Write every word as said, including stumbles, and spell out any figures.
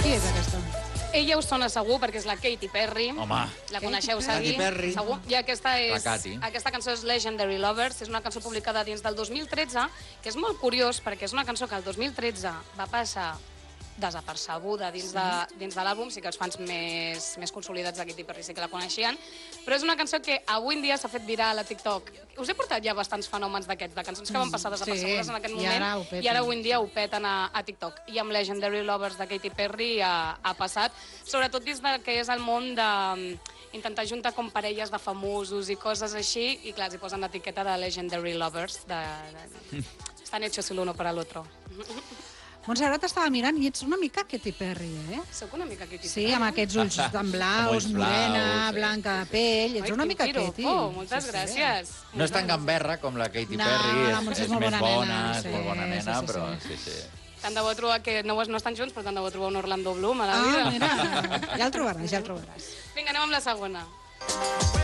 Qui és aquesta? Ella us sona segur perquè és la Katy Perry. Home. La coneixeu Katy segur. Perry. Segur. I aquesta, és, La Katy. aquesta cançó és Legendary Lovers, és una cançó publicada dins del dos mil tretze, que és molt curiós perquè és una cançó que el dos mil tretze va passar desapercebuda dins de, dins de l'àlbum, sí que els fans més, més consolidats de Katy Perry sí que la coneixien, però és una cançó que avui en dia s'ha fet viral a TikTok. Us he portat ja bastants fenòmens d'aquests, de cançons que van passar desapercebudes Sí, en aquell i moment, ara ho peten. i ara avui en dia ho peten a, a TikTok. I amb Legendary Lovers de Katy Perry ha, ha passat, sobretot dins del que és el món de intentar juntar com parelles de famosos i coses així, i clar, s'hi posen l'etiqueta de Legendary Lovers, de, de... estan hechos el uno para el otro. Montserrat estava mirant i ets una mica Katy Perry, eh? Soc una mica Katy Perry. Sí, amb aquests ulls tan blaus, ulls morena, blaus, sí. blanca de pell, ets Ai, una quin mica piropo, Katy. moltes Sí, sí. gràcies. No és tan gamberra com la Katy No, Perry, la és, Montse és és molt més bona bona, nena, és sí, molt bona sí, nena, sí, però sí. sí, sí. Tant de bo trobar que no, no estan junts, però tant de bo trobar un Orlando Bloom a la Ah, vida. mira, ja el trobaràs, ja el trobaràs. Vinga, anem amb la segona.